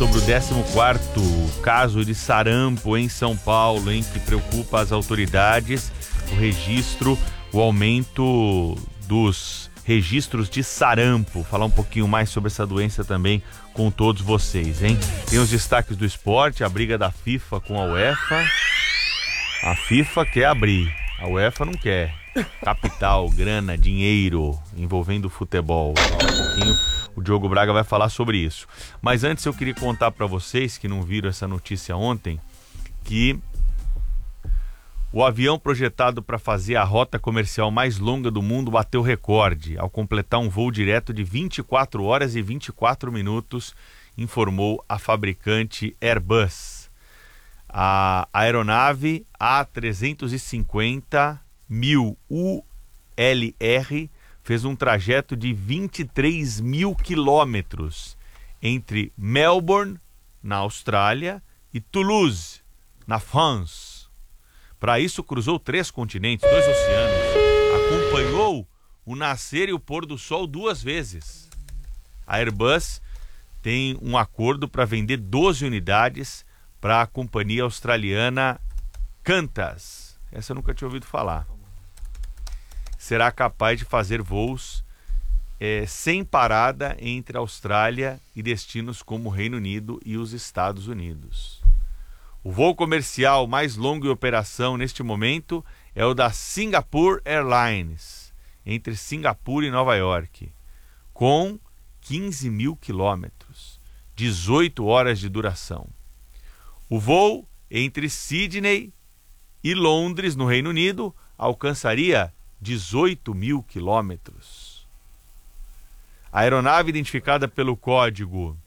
sobre o 14º caso de sarampo em São Paulo, hein, que preocupa as autoridades. O aumento dos registros de sarampo. Falar um pouquinho mais sobre essa doença também com todos vocês, hein? Tem os destaques do esporte, a briga da FIFA com a UEFA. A FIFA quer abrir, a UEFA não quer. Capital, grana, dinheiro envolvendo o futebol. Daqui a pouquinho o Diogo Braga vai falar sobre isso. Mas antes eu queria contar para vocês que não viram essa notícia ontem, que o avião projetado para fazer a rota comercial mais longa do mundo bateu recorde ao completar um voo direto de 24 horas e 24 minutos, informou a fabricante Airbus. A aeronave A350 1000ULR fez um trajeto de 23 mil quilômetros entre Melbourne, na Austrália, e Toulouse, na France. Para isso, cruzou 3 continentes, 2 oceanos, acompanhou o nascer e o pôr do sol 2 vezes. A Airbus tem um acordo para vender 12 unidades para a companhia australiana Qantas. Essa eu nunca tinha ouvido falar. Será capaz de fazer voos sem parada entre a Austrália e destinos como o Reino Unido e os Estados Unidos. O voo comercial mais longo em operação neste momento é o da Singapore Airlines, entre Singapura e Nova York, com 15 mil quilômetros, 18 horas de duração. O voo entre Sydney e Londres, no Reino Unido, alcançaria 18 mil quilômetros. A aeronave, identificada pelo código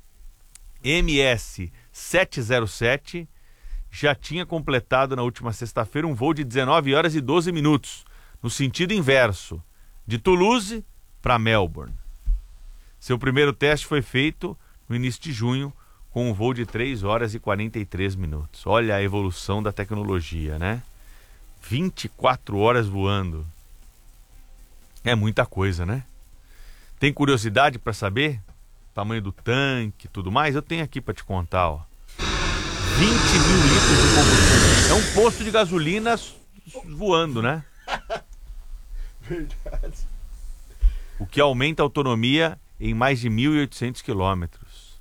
MS-707, já tinha completado na última sexta-feira um voo de 19 horas e 12 minutos, no sentido inverso, de Toulouse para Melbourne. Seu primeiro teste foi feito no início de junho, com um voo de 3 horas e 43 minutos. Olha a evolução da tecnologia, né? 24 horas voando. É muita coisa, né? Tem curiosidade para saber? Tamanho do tanque e tudo mais? Eu tenho aqui para te contar, ó. 20 mil litros de combustível. É um posto de gasolina voando, né? Verdade. O que aumenta a autonomia em mais de 1.800 quilômetros.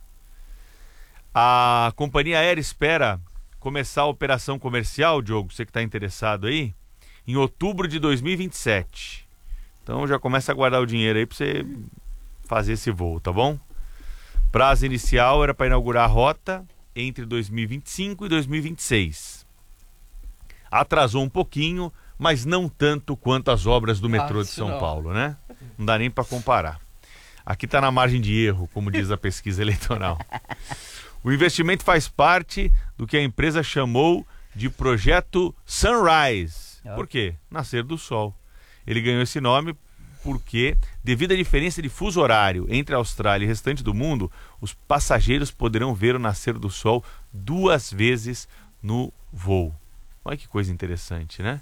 A companhia aérea espera começar a operação comercial, Diogo, você que está interessado aí, em outubro de 2027. Então já começa a guardar o dinheiro aí para você fazer esse voo, tá bom? Prazo inicial era para inaugurar a rota entre 2025 e 2026. Atrasou um pouquinho, mas não tanto quanto as obras do metrô de São Paulo, né? Não dá nem para comparar. Aqui está na margem de erro, como diz a pesquisa eleitoral. O investimento faz parte do que a empresa chamou de Projeto Sunrise. Por quê? Nascer do sol. Ele ganhou esse nome porque, devido à diferença de fuso horário entre a Austrália e o restante do mundo, os passageiros poderão ver o nascer do sol 2 vezes no voo. Olha que coisa interessante, né?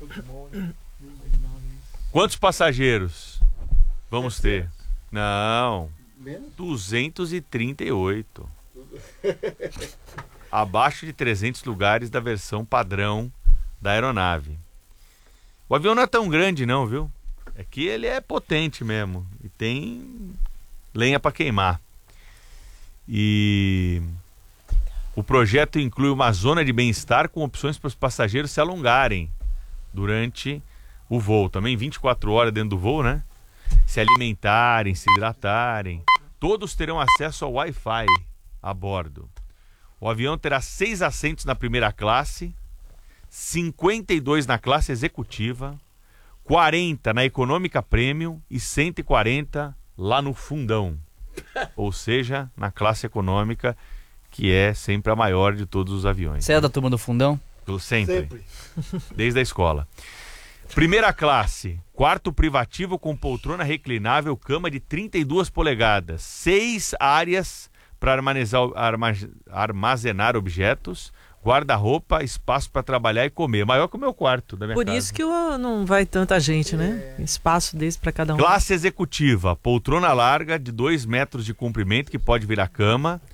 Quantos passageiros vamos ter? Não, 238. Abaixo de 300 lugares da versão padrão da aeronave. O avião não é tão grande não, viu? É que ele é potente mesmo e tem lenha para queimar. E o projeto inclui uma zona de bem-estar com opções para os passageiros se alongarem durante o voo. Também 24 horas dentro do voo, né? Se alimentarem, se hidratarem. Todos terão acesso ao Wi-Fi a bordo. O avião terá 6 assentos na primeira classe, 52 na classe executiva, 40 na econômica premium e 140 lá no fundão. Ou seja, na classe econômica, que é sempre a maior de todos os aviões. Você é da turma do fundão? Sempre. Desde a escola. Primeira classe, quarto privativo com poltrona reclinável, cama de 32 polegadas, 6 áreas para armazenar objetos, guarda-roupa, espaço para trabalhar e comer. Maior que o meu quarto da minha casa. Por isso que não vai tanta gente, né? Espaço desse para cada um. Classe executiva, poltrona larga de 2 metros de comprimento que pode virar cama,